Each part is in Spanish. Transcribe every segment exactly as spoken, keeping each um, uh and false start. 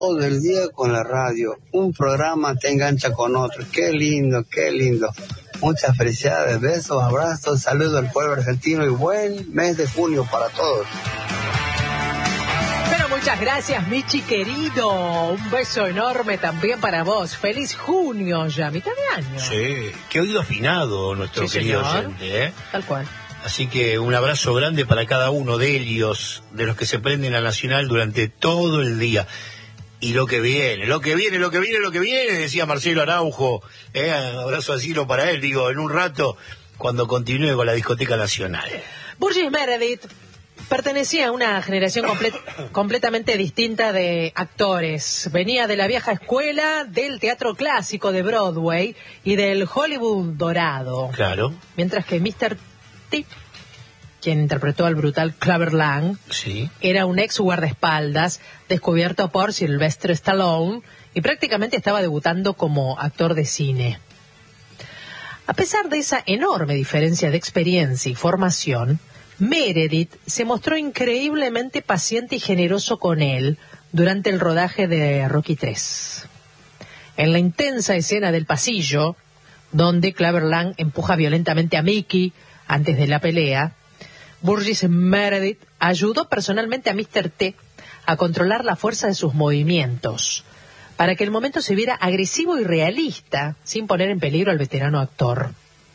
todo el día con la radio. Un programa te engancha con otro. Qué lindo, qué lindo. Muchas felicidades, besos, abrazos, saludos al pueblo argentino y buen mes de junio para todos. Pero muchas gracias, Michi querido. Un beso enorme también para vos. Feliz junio ya, mitad de año. Sí, qué oído afinado nuestro Sí, querido señor. oyente, ¿eh? Tal cual. Así que un abrazo grande para cada uno de ellos, de los que se prenden a Nacional durante todo el día. Y lo que viene, lo que viene, lo que viene, lo que viene, decía Marcelo Araujo. ¿eh? Abrazo así para él, digo, en un rato, cuando continúe con la discoteca nacional. Burgess Meredith pertenecía a una generación comple- completamente distinta de actores. Venía de la vieja escuela del teatro clásico de Broadway y del Hollywood dorado. Claro. Mientras que mister T, quien interpretó al brutal Clubber Lang, Sí. era un ex guardaespaldas descubierto por Sylvester Stallone y prácticamente estaba debutando como actor de cine. A pesar de esa enorme diferencia de experiencia y formación, Meredith se mostró increíblemente paciente y generoso con él durante el rodaje de Rocky tres. En la intensa escena del pasillo, donde Clubber Lang empuja violentamente a Mickey antes de la pelea, Burgess Meredith ayudó personalmente a mister T a controlar la fuerza de sus movimientos, para que el momento se viera agresivo y realista, sin poner en peligro al veterano actor.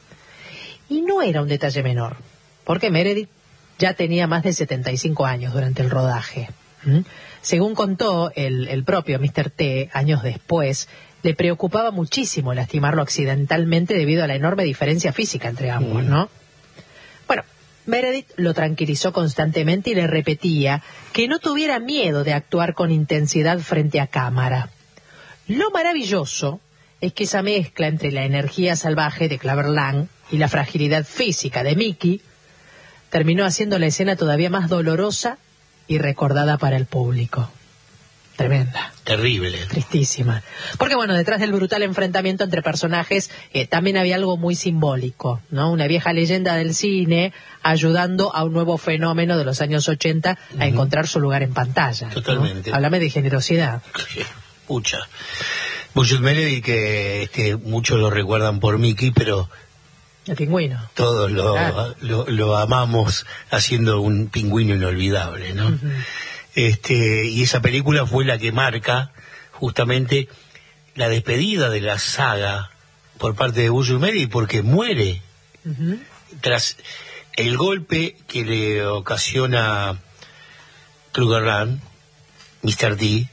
Y no era un detalle menor, porque Meredith ya tenía más de setenta y cinco años durante el rodaje. ¿Mm? Según contó el, el propio mister T, años después, le preocupaba muchísimo lastimarlo accidentalmente debido a la enorme diferencia física entre ambos, ¿no? Bueno, Meredith lo tranquilizó constantemente y le repetía que no tuviera miedo de actuar con intensidad frente a cámara. Lo maravilloso es que esa mezcla entre la energía salvaje de Clubber Lang y la fragilidad física de Mickey terminó haciendo la escena todavía más dolorosa y recordada para el público. Tremenda. Terrible. Tristísima. Porque bueno, detrás del brutal enfrentamiento entre personajes eh, también había algo muy simbólico, ¿no? Una vieja leyenda del cine ayudando a un nuevo fenómeno de los años ochenta a uh-huh. encontrar su lugar en pantalla. Totalmente. ¿no? Háblame de generosidad. Pucha. Burgess Meredith, que este, muchos lo recuerdan por Mickey, pero el pingüino. Todos lo, claro. lo, lo amamos haciendo un pingüino inolvidable, ¿no? Uh-huh. Este, y esa película fue la que marca justamente la despedida de la saga por parte de Burgess Meredith, porque muere uh-huh. tras el golpe que le ocasiona Clubber Lang, mister T.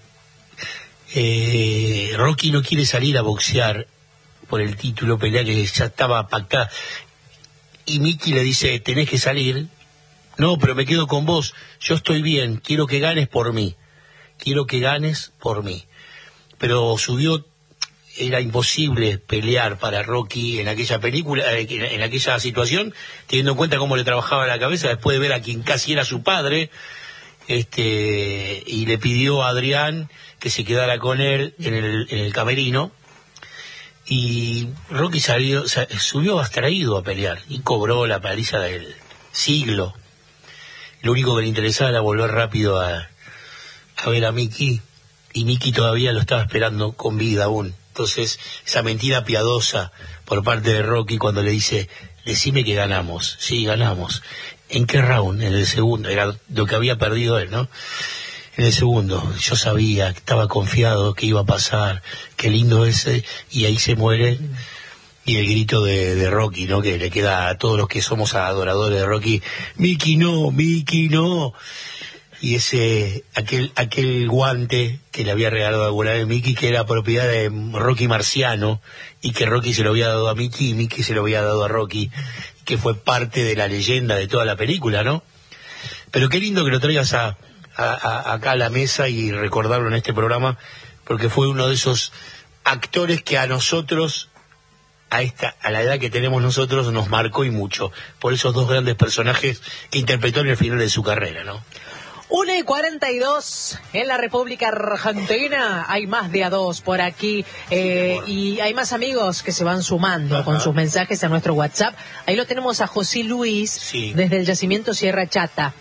Eh, Rocky no quiere salir a boxear por el título, pelea que ya estaba pactada, y Mickey le dice, tenés que salir. No, pero me quedo con vos, yo estoy bien, quiero que ganes por mí, quiero que ganes por mí. Pero subió, era imposible pelear para Rocky en aquella película, en aquella situación, teniendo en cuenta cómo le trabajaba la cabeza después de ver a quien casi era su padre, este, y le pidió a Adrián que se quedara con él en el, en el camerino, y Rocky salió, subió abstraído a pelear, y cobró la paliza del siglo. Lo único que le interesaba era volver rápido a, a ver a Mickey, y Mickey todavía lo estaba esperando con vida aún. Entonces, esa mentira piadosa por parte de Rocky cuando le dice, decime que ganamos. Sí, ganamos. ¿En qué round? En el segundo. Era lo que había perdido él, ¿no? En el segundo. Yo sabía, estaba confiado que iba a pasar, qué lindo ese, y ahí se muere. Y el grito de, de Rocky, ¿no? Que le queda a todos los que somos adoradores de Rocky, Mickey no, Mickey no. Y ese, aquel, aquel guante que le había regalado alguna vez Mickey, que era propiedad de Rocky Marciano, y que Rocky se lo había dado a Mickey, y Mickey se lo había dado a Rocky, que fue parte de la leyenda de toda la película, ¿no? Pero qué lindo que lo traigas a, a, a acá a la mesa y recordarlo en este programa, porque fue uno de esos actores que a nosotros, a esta, a la edad que tenemos nosotros, nos marcó y mucho, por esos dos grandes personajes que interpretó en el final de su carrera, ¿no? una y cuarenta y dos en la República Argentina, hay más de a dos por aquí, eh, y hay más amigos que se van sumando Ajá. con sus mensajes a nuestro WhatsApp. Ahí lo tenemos a José Luis, sí. desde el yacimiento Sierra Chata.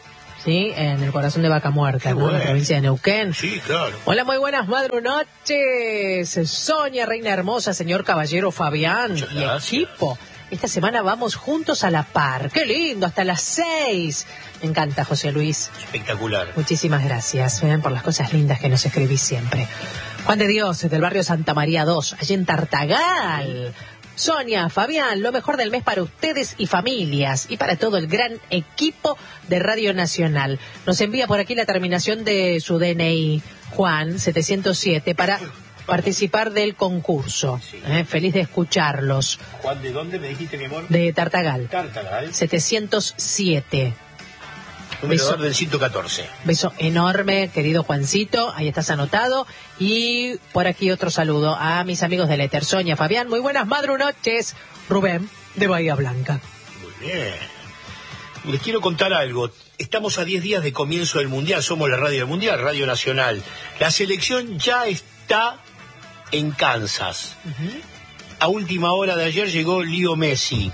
¿sí? En el corazón de Vaca Muerta, ¿no? Bueno. En la provincia de Neuquén. Sí, claro. Hola, muy buenas madrunoches. Sonia, reina hermosa, señor caballero Fabián Muchas y gracias. equipo. Esta semana vamos juntos a la par. ¡Qué lindo! Hasta las seis. Me encanta, José Luis. Espectacular. Muchísimas gracias, ¿eh? Por las cosas lindas que nos escribís siempre. Juan de Dios, del barrio Santa María dos, allí en Tartagal. Sonia, Fabián, lo mejor del mes para ustedes y familias y para todo el gran equipo de Radio Nacional. Nos envía por aquí la terminación de su D N I, Juan, setecientos siete, para participar del concurso. ¿eh? Feliz de escucharlos. Juan, ¿de dónde me dijiste, mi amor? De Tartagal. Tartagal. setecientos siete. Número Beso. del ciento catorce. Beso enorme, querido Juancito, ahí estás anotado. Y por aquí otro saludo a mis amigos del Éter. Sonia, Fabián, muy buenas madrunoches. Rubén, de Bahía Blanca. Muy bien. Les quiero contar algo. Estamos a diez días de comienzo del Mundial, somos la radio del Mundial, Radio Nacional. La selección ya está en Kansas. Uh-huh. A última hora de ayer llegó Leo Messi.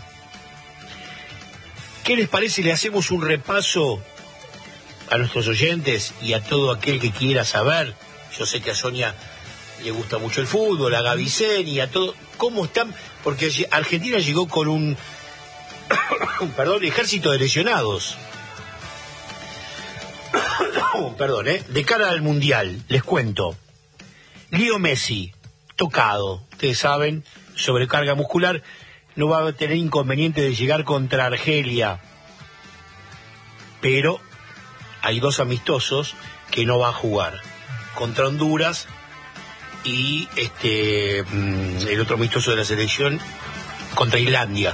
¿Qué les parece? Le hacemos un repaso a nuestros oyentes y a todo aquel que quiera saber. Yo sé que a Sonia le gusta mucho el fútbol, a Gavicen y a todo. ¿Cómo están? Porque Argentina llegó con un perdón, ejército de lesionados. Perdón, ¿eh? De cara al Mundial, les cuento. Leo Messi, tocado, ustedes saben, sobrecarga muscular, no va a tener inconveniente de llegar contra Argelia. Pero hay dos amistosos que no va a jugar. Contra Honduras y este el otro amistoso de la selección contra Islandia.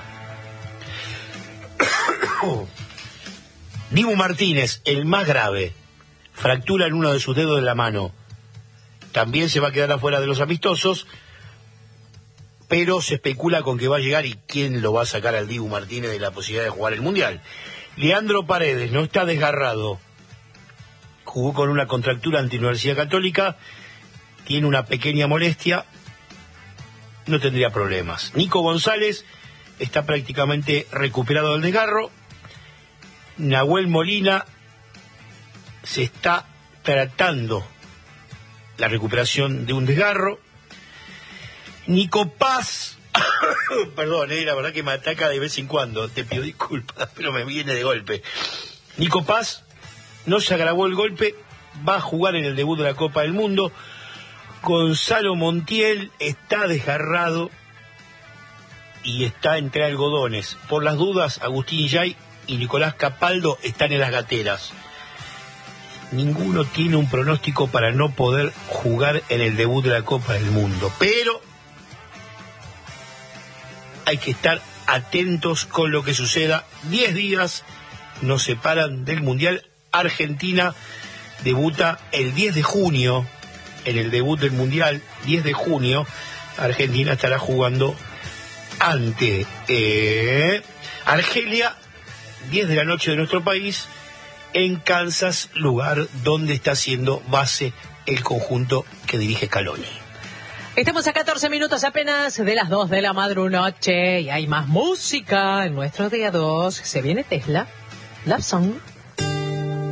Dibu Martínez, el más grave, fractura en uno de sus dedos de la mano. También se va a quedar afuera de los amistosos, pero se especula con que va a llegar y quién lo va a sacar al Dibu Martínez de la posibilidad de jugar el Mundial. Leandro Paredes no está desgarrado. Jugó con una contractura ante Universidad Católica, tiene una pequeña molestia, no tendría problemas. Nico González está prácticamente recuperado del desgarro. Nahuel Molina se está tratando la recuperación de un desgarro. Nico Paz, perdón, eh, la verdad que me ataca de vez en cuando, te pido disculpas, pero me viene de golpe. Nico Paz no se agravó el golpe, va a jugar en el debut de la Copa del Mundo. Gonzalo Montiel está desgarrado y está entre algodones. Por las dudas, Agustín Yay y Nicolás Capaldo están en las gateras. Ninguno tiene un pronóstico para no poder jugar en el debut de la Copa del Mundo, pero hay que estar atentos con lo que suceda. Diez días nos separan del Mundial. Argentina debuta el diez de junio, en el debut del Mundial, diez de junio, Argentina estará jugando ante eh, Argelia, diez de la noche de nuestro país, en Kansas, lugar donde está haciendo base el conjunto que dirige Scaloni. Estamos a catorce minutos apenas de las dos de la madrunoche y hay más música en nuestro día dos. Se viene Tesla, Love Song.